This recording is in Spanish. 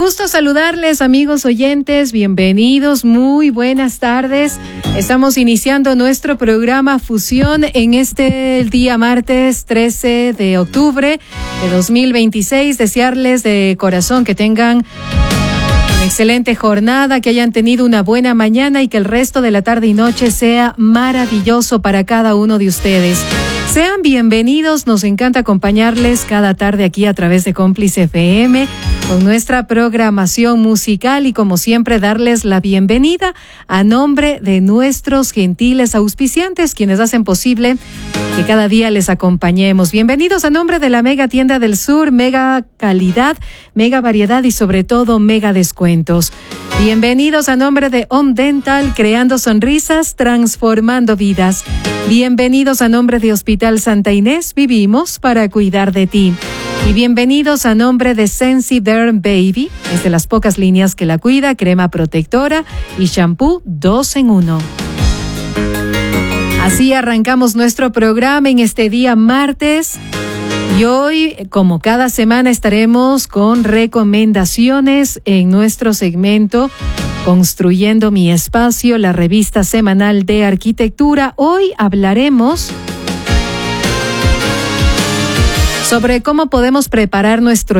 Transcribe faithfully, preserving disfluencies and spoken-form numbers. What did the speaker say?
Gusto saludarles, amigos oyentes, bienvenidos, muy buenas tardes. Estamos iniciando nuestro programa Fusión en este día martes trece de octubre de dos mil veintiséis. Desearles de corazón que tengan una excelente jornada, que hayan tenido una buena mañana y que el resto de la tarde y noche sea maravilloso para cada uno de ustedes. Sean bienvenidos, nos encanta acompañarles cada tarde aquí a través de Cómplice F M con nuestra programación musical y como siempre darles la bienvenida a nombre de nuestros gentiles auspiciantes quienes hacen posible que cada día les acompañemos. Bienvenidos a nombre de la Mega Tienda del Sur, mega calidad, mega variedad y sobre todo mega descuentos. Bienvenidos a nombre de Home Dental, creando sonrisas, transformando vidas. Bienvenidos a nombre de Hospital Santa Inés, vivimos para cuidar de ti. Y bienvenidos a nombre de Sensi Derm Baby, es de las pocas líneas que la cuida, crema protectora y shampoo dos en uno. Así arrancamos nuestro programa en este día martes. Y hoy, como cada semana, estaremos con recomendaciones en nuestro segmento Construyendo mi Espacio, la revista semanal de arquitectura. Hoy hablaremos sobre cómo podemos preparar nuestro